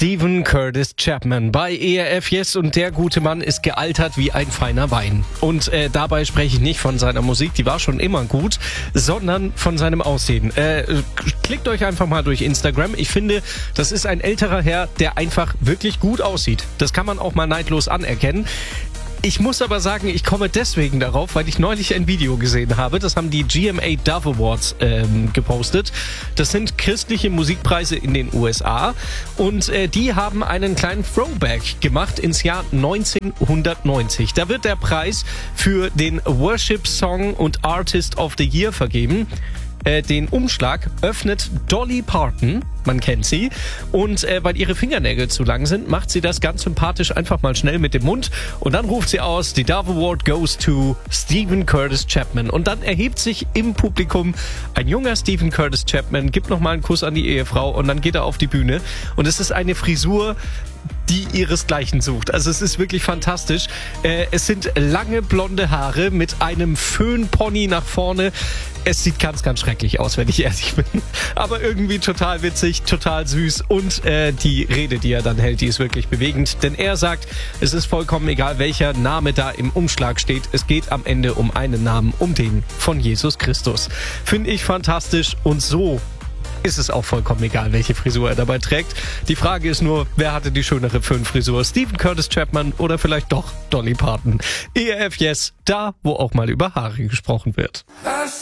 Stephen Curtis Chapman bei ERF Yes, und der gute Mann ist gealtert wie ein feiner Wein. Und dabei spreche ich nicht von seiner Musik, die war schon immer gut, sondern von seinem Aussehen. Klickt euch einfach mal durch Instagram. Ich finde, das ist ein älterer Herr, der einfach wirklich gut aussieht. Das kann man auch mal neidlos anerkennen. Ich muss aber sagen, ich komme deswegen darauf, weil ich neulich ein Video gesehen habe. Das haben die GMA Dove Awards gepostet. Das sind christliche Musikpreise in den USA. Und die haben einen kleinen Throwback gemacht ins Jahr 1990. Da wird der Preis für den Worship Song und Artist of the Year vergeben. Den Umschlag öffnet Dolly Parton, man kennt sie, und weil ihre Fingernägel zu lang sind, macht sie das ganz sympathisch einfach mal schnell mit dem Mund und dann ruft sie aus, die Dove Award goes to Stephen Curtis Chapman, und dann erhebt sich im Publikum ein junger Stephen Curtis Chapman, gibt nochmal einen Kuss an die Ehefrau und dann geht er auf die Bühne, und es ist eine Frisur, die ihresgleichen sucht. Also es ist wirklich fantastisch. Es sind lange blonde Haare mit einem Föhnpony nach vorne. Es sieht ganz, ganz schrecklich aus, wenn ich ehrlich bin. Aber irgendwie total witzig, total süß. Und die Rede, die er dann hält, die ist wirklich bewegend. Denn er sagt, es ist vollkommen egal, welcher Name da im Umschlag steht. Es geht am Ende um einen Namen, um den von Jesus Christus. Finde ich fantastisch, und so ist es auch vollkommen egal, welche Frisur er dabei trägt. Die Frage ist nur, wer hatte die schönere Föhnfrisur? Stephen Curtis Chapman oder vielleicht doch Dolly Parton? ERF Yes, da wo auch mal über Haare gesprochen wird.